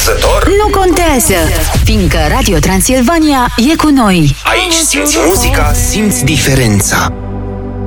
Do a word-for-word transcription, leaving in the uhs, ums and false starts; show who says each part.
Speaker 1: Arzător?
Speaker 2: Nu contează, fiindcă Radio Transilvania e cu noi.
Speaker 1: Aici simți muzica, simți diferența.